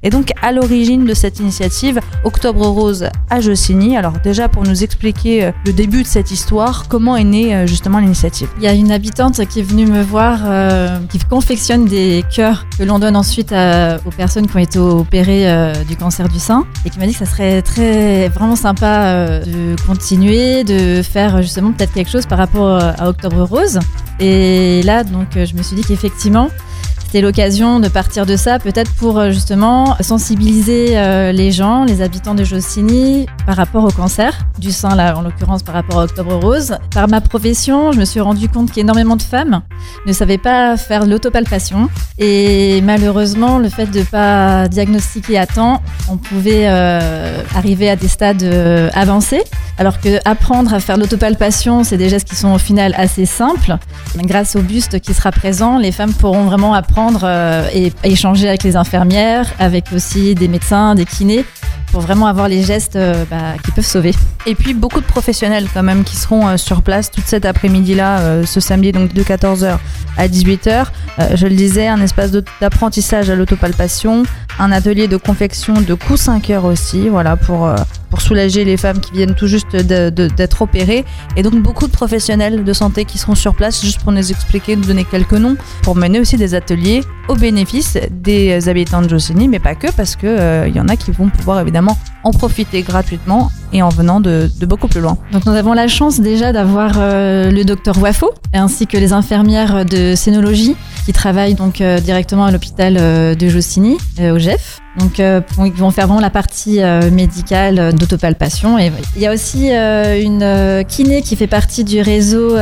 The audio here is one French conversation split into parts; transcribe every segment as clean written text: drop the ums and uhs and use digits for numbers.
Et donc à l'origine de cette initiative, Octobre Rose à Jossigny. Alors déjà pour nous expliquer le début de cette histoire, comment est née justement l'initiative? Il y a une habitante qui est venue me voir, qui confectionne des cœurs que l'on donne ensuite aux personnes qui ont été opérées du cancer du sein, et qui m'a dit que ça serait vraiment sympa de continuer, de faire justement peut-être quelque chose par rapport à Octobre Rose. Et là, donc, je me suis dit qu'effectivement, c'était l'occasion de partir de ça, peut-être pour justement sensibiliser les gens, les habitants de Jossigny par rapport au cancer du sein, là, en l'occurrence par rapport à Octobre Rose. Par ma profession, je me suis rendu compte qu'énormément de femmes ne savaient pas faire l'autopalpation. Et malheureusement, le fait de ne pas diagnostiquer à temps, on pouvait arriver à des stades avancés. Alors qu'apprendre à faire l'autopalpation, c'est des gestes qui sont au final assez simples. Grâce au buste qui sera présent, les femmes pourront vraiment apprendre et échanger avec les infirmières, avec aussi des médecins, des kinés, pour vraiment avoir les gestes qui peuvent sauver. Et puis beaucoup de professionnels quand même qui seront sur place toute cet après-midi-là, ce samedi donc de 14h à 18h. Je le disais, un espace d'apprentissage à l'autopalpation, un atelier de confection de coussins-cœurs aussi, voilà, pour soulager les femmes qui viennent tout juste d'être opérées. Et donc beaucoup de professionnels de santé qui seront sur place, juste pour nous expliquer, nous donner quelques noms, pour mener aussi des ateliers au bénéfice des habitants de Jossigny, mais pas que, parce que y en a qui vont pouvoir évidemment en profiter gratuitement et en venant de beaucoup plus loin. Donc nous avons la chance déjà d'avoir le docteur Wafo, ainsi que les infirmières de scénologie qui travaillent donc directement à l'hôpital de Jossigny, au GEF. Donc ils vont faire vraiment la partie médicale d'autopalpation. Et il y a aussi une kiné qui fait partie du réseau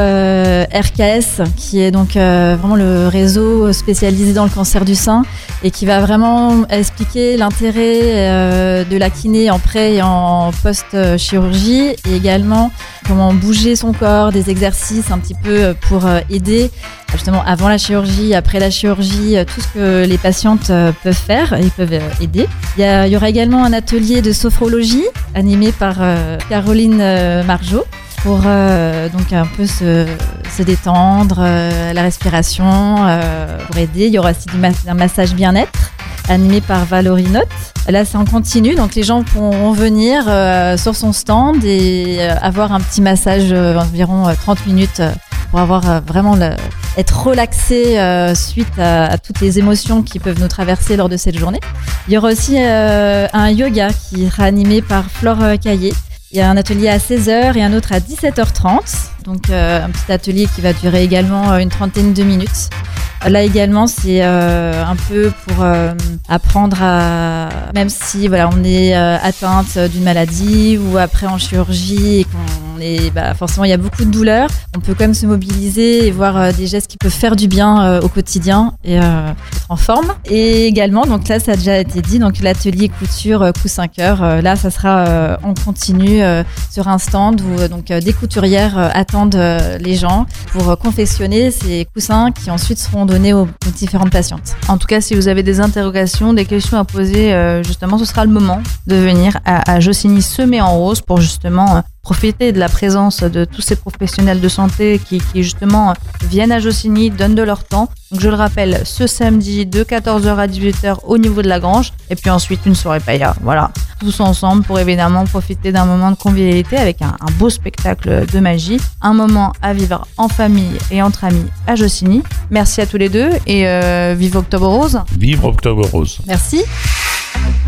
RKS, qui est donc vraiment le réseau spécialisé dans le cancer du sein, et qui va vraiment expliquer l'intérêt de la kiné en pré et en post-chirurgie, et également comment bouger son corps, des exercices un petit peu pour aider justement avant la chirurgie, après la chirurgie, tout ce que les patientes peuvent faire et peuvent aider. Il y aura également un atelier de sophrologie animé par Caroline Margeau pour donc un peu se détendre, la respiration, pour aider. Il y aura aussi un massage bien-être animé par Valérie Note. Là, c'est en continu, donc les gens pourront venir sur son stand et avoir un petit massage environ 30 minutes pour avoir vraiment être relaxé suite à toutes les émotions qui peuvent nous traverser lors de cette journée. Il y aura aussi un yoga qui sera animé par Flore Caillé. Il y a un atelier à 16h et un autre à 17h30. Donc un petit atelier qui va durer également une trentaine de minutes. Là également, c'est un peu pour apprendre à... Même si voilà, on est atteinte d'une maladie ou après en chirurgie et qu'on est... forcément, il y a beaucoup de douleurs. On peut quand même se mobiliser et voir des gestes qui peuvent faire du bien au quotidien et être en forme. Et également, donc là, ça a déjà été dit, donc l'atelier couture coussins-cœurs. Là, ça sera en continu sur un stand où donc, des couturières attendent les gens pour confectionner ces coussins qui ensuite seront donnés aux différentes patientes. En tout cas, si vous avez des interrogations, des questions à poser, justement, ce sera le moment de venir à Jossigny Semé en Rose pour justement profiter de la présence de tous ces professionnels de santé qui justement viennent à Jossigny, donnent de leur temps. Donc je le rappelle, ce samedi de 14h à 18h au niveau de la Grange, et puis ensuite une soirée paella. Voilà, tous ensemble pour évidemment profiter d'un moment de convivialité avec un beau spectacle de magie, un moment à vivre en famille et entre amis à Jossigny. Merci à tous les deux et vive Octobre Rose. Vive Octobre Rose. Merci.